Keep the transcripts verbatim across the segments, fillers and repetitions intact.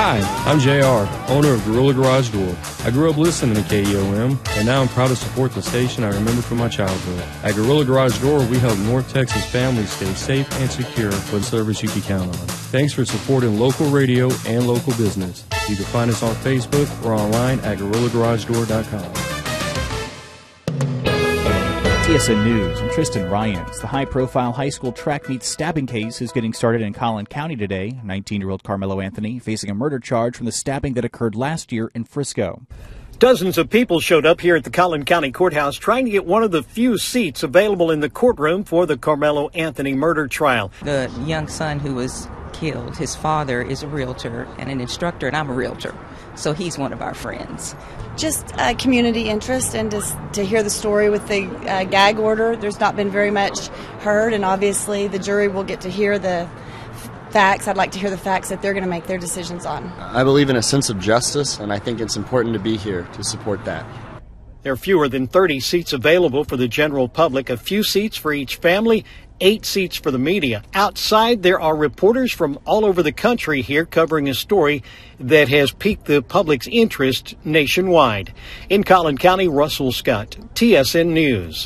Hi, I'm J R, owner of Gorilla Garage Door. I grew up listening to K E O M, and now I'm proud to support the station I remember from my childhood. At Gorilla Garage Door, we help North Texas families stay safe and secure with service you can count on. Thanks for supporting local radio and local business. You can find us on Facebook or online at gorilla garage door dot com. T S N News, I'm Tristan Ryans. The high-profile high school track meet stabbing case is getting started in Collin County today. nineteen-year-old Carmelo Anthony facing a murder charge from the stabbing that occurred last year in Frisco. Dozens of people showed up here at the Collin County Courthouse trying to get one of the few seats available in the courtroom for the Carmelo Anthony murder trial. The young son who was killed, his father is a realtor and an instructor, and I'm a realtor, so he's one of our friends. Just uh, community interest, and just to hear the story with the uh, gag order. There's not been very much heard, and obviously the jury will get to hear the facts. I'd like to hear the facts that they're going to make their decisions on. I believe in a sense of justice, and I think it's important to be here to support that. There are fewer than thirty seats available for the general public, a few seats for each family, eight seats for the media. Outside, there are reporters from all over the country here covering a story that has piqued the public's interest nationwide. In Collin County, Russell Scott, T S N News.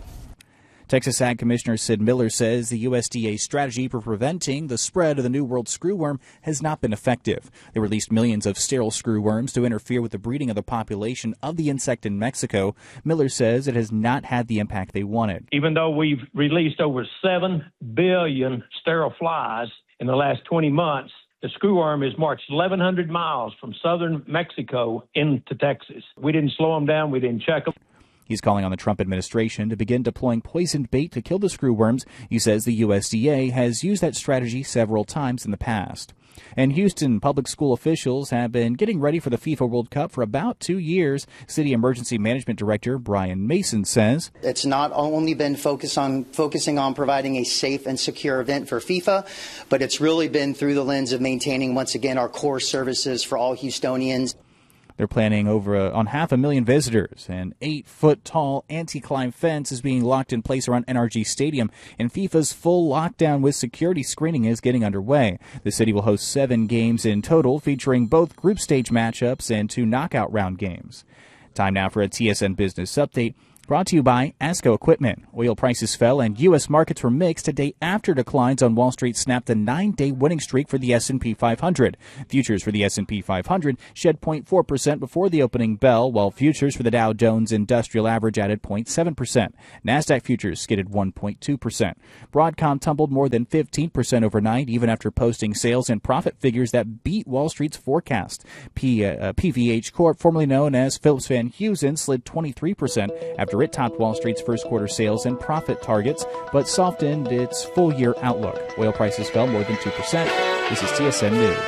Texas Ag Commissioner Sid Miller says the U S D A strategy for preventing the spread of the New World screwworm has not been effective. They released millions of sterile screwworms to interfere with the breeding of the population of the insect in Mexico. Miller says it has not had the impact they wanted. Even though we've released over seven billion sterile flies in the last twenty months, the screwworm has marched eleven hundred miles from southern Mexico into Texas. We didn't slow them down. We didn't check them. He's calling on the Trump administration to begin deploying poisoned bait to kill the screwworms. He says the U S D A has used that strategy several times in the past. And Houston public school officials have been getting ready for the FIFA World Cup for about two years. City Emergency Management Director Brian Mason says it's not only been focused on focusing on providing a safe and secure event for FIFA, but it's really been through the lens of maintaining, once again, our core services for all Houstonians. They're planning over a, on half a million visitors. An eight-foot-tall anti-climb fence is being locked in place around N R G Stadium, and FIFA's full lockdown with security screening is getting underway. The city will host seven games in total, featuring both group stage matchups and two knockout round games. Time now for a T S N Business Update. Brought to you by ASCO Equipment. Oil prices fell and U S markets were mixed a day after declines on Wall Street snapped a nine-day winning streak for the S and P five hundred. Futures for the S and P five hundred shed zero point four percent before the opening bell, while futures for the Dow Jones Industrial Average added zero point seven percent. NASDAQ futures skidded one point two percent. Broadcom tumbled more than fifteen percent overnight, even after posting sales and profit figures that beat Wall Street's forecast. P, uh, P V H Corp, formerly known as Phillips Van Heusen, slid twenty-three percent after it topped Wall Street's first quarter sales and profit targets, but softened its full-year outlook. Oil prices fell more than two percent. This is T S N News.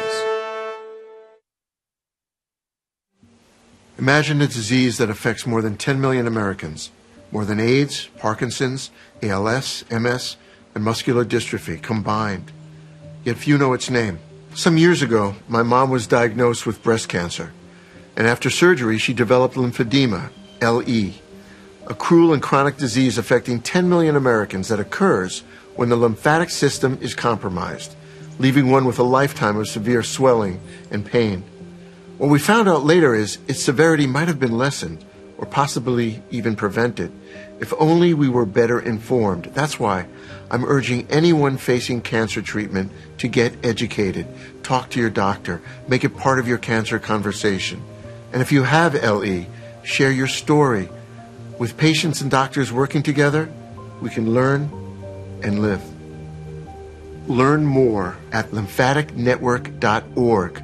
Imagine a disease that affects more than ten million Americans, more than AIDS, Parkinson's, A L S, M S, and muscular dystrophy combined. Yet few know its name. Some years ago, my mom was diagnosed with breast cancer, and after surgery, she developed lymphedema, L E, a cruel and chronic disease affecting ten million Americans that occurs when the lymphatic system is compromised, leaving one with a lifetime of severe swelling and pain. What we found out later is its severity might have been lessened or possibly even prevented if only we were better informed. That's why I'm urging anyone facing cancer treatment to get educated. Talk to your doctor. Make it part of your cancer conversation. And if you have L E, share your story. With patients and doctors working together, we can learn and live. Learn more at lymphatic network dot org.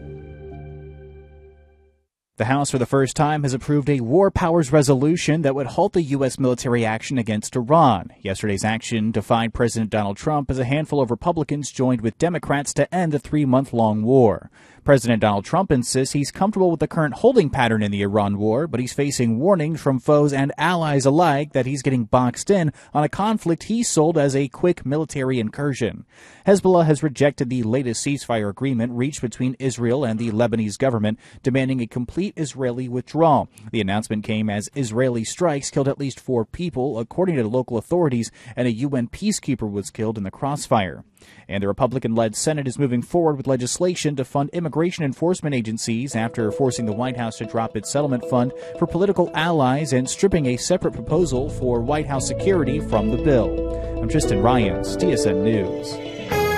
The House, for the first time, has approved a war powers resolution that would halt the U S military action against Iran. Yesterday's action defied President Donald Trump as a handful of Republicans joined with Democrats to end the three-month-long war. President Donald Trump insists he's comfortable with the current holding pattern in the Iran war, but he's facing warnings from foes and allies alike that he's getting boxed in on a conflict he sold as a quick military incursion. Hezbollah has rejected the latest ceasefire agreement reached between Israel and the Lebanese government, demanding a complete Israeli withdrawal. The announcement came as Israeli strikes killed at least four people, according to local authorities, and a U N peacekeeper was killed in the crossfire. And the Republican-led Senate is moving forward with legislation to fund immigration enforcement agencies after forcing the White House to drop its settlement fund for political allies and stripping a separate proposal for White House security from the bill. I'm Tristan Ryans, T S N News.